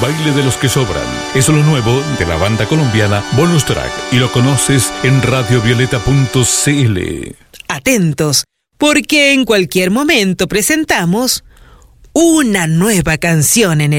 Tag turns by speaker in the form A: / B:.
A: baile de los que sobran. Es lo nuevo de la banda colombiana Bonus Track y lo conoces en radiovioleta.cl.
B: Atentos, porque en cualquier momento presentamos una nueva canción en el